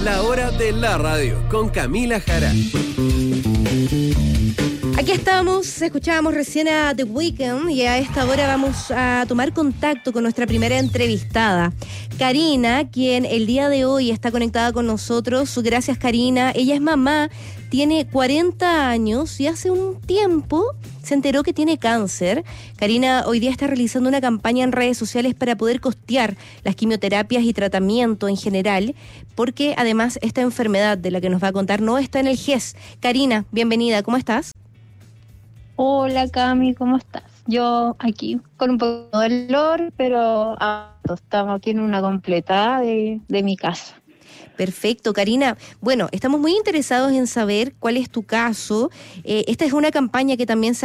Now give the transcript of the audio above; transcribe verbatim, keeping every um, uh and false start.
La hora de la radio con Camila Jara. Aquí estamos, escuchábamos recién a The Weeknd y a esta hora vamos a tomar contacto con nuestra primera entrevistada, Karina, quien el día de hoy está conectada con nosotros. Gracias, Karina. Ella es mamá, tiene cuarenta años y hace un tiempo se enteró que tiene cáncer. Karina hoy día está realizando una campaña en redes sociales para poder costear las quimioterapias y tratamiento en general, porque además esta enfermedad de la que nos va a contar no está en el G E S. Karina, bienvenida, ¿cómo estás? Hola Cami, ¿cómo estás? Yo aquí con un poco de dolor, pero ah, estamos aquí en una completada de, de mi casa. Perfecto, Karina. Bueno, estamos muy interesados en saber cuál es tu caso. Eh, esta es una campaña que también se